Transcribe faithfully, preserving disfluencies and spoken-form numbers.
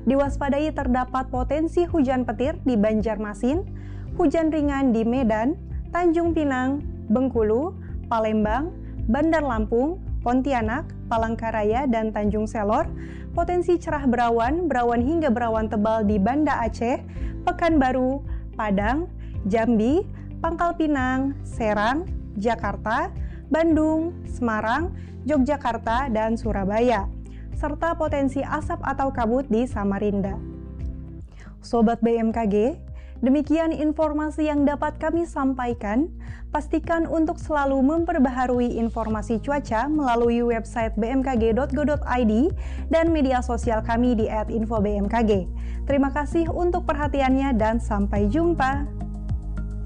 Diwaspadai terdapat potensi hujan petir di Banjarmasin, hujan ringan di Medan, Tanjung Pinang, Bengkulu, Palembang, Bandar Lampung, Pontianak, Palangkaraya, dan Tanjung Selor, potensi cerah berawan, berawan hingga berawan tebal di Banda Aceh, Pekanbaru, Padang, Jambi, Pangkal Pinang, Serang, Jakarta, Bandung, Semarang, Yogyakarta, dan Surabaya, serta potensi asap atau kabut di Samarinda. Sobat B M K G, demikian informasi yang dapat kami sampaikan. Pastikan untuk selalu memperbaharui informasi cuaca melalui website b m k g dot go dot i d dan media sosial kami di et info b m k g. Terima kasih untuk perhatiannya dan sampai jumpa.